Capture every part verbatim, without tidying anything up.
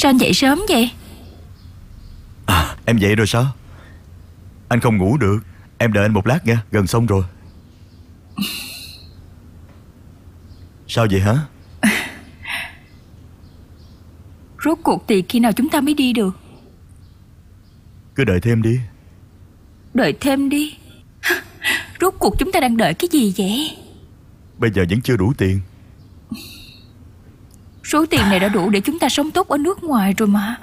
Sao anh dậy sớm vậy? À, em dậy rồi sao? Anh không ngủ được. Em đợi anh một lát nha, gần xong rồi. Sao vậy hả? Rốt cuộc thì khi nào chúng ta mới đi được? Cứ đợi thêm đi. Đợi thêm đi? Rốt cuộc chúng ta đang đợi cái gì vậy? Bây giờ vẫn chưa đủ tiền. Số tiền này đã đủ để chúng ta sống tốt ở nước ngoài rồi mà.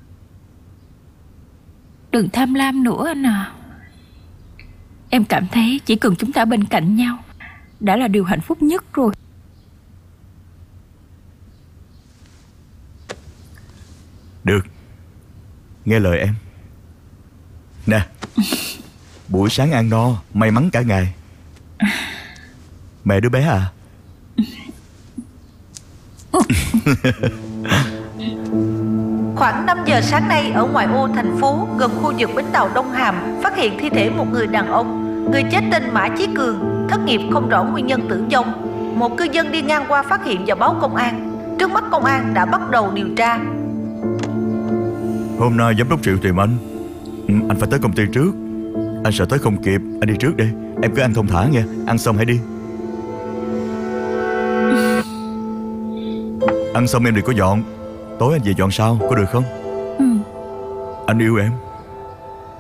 Đừng tham lam nữa anh à. Em cảm thấy chỉ cần chúng ta bên cạnh nhau đã là điều hạnh phúc nhất rồi. Được, nghe lời em. Nè, buổi sáng ăn no, may mắn cả ngày. Mẹ đứa bé à? Khoảng năm giờ sáng nay ở ngoại ô thành phố, gần khu vực bến tàu Đông Hàm, phát hiện thi thể một người đàn ông. Người chết tên Mã Chí Cường, thất nghiệp không rõ nguyên nhân tử vong. Một cư dân đi ngang qua phát hiện và báo công an. Trước mắt công an đã bắt đầu điều tra. Hôm nay giám đốc Triệu tìm anh. ừ, Anh phải tới công ty trước. Anh sợ tới không kịp. Anh đi trước đi. Em cứ ăn thông thả nghe. Ăn xong hãy đi. Ăn xong em đừng có dọn. Tối anh về dọn sau, có được không? Ừ. Anh yêu em.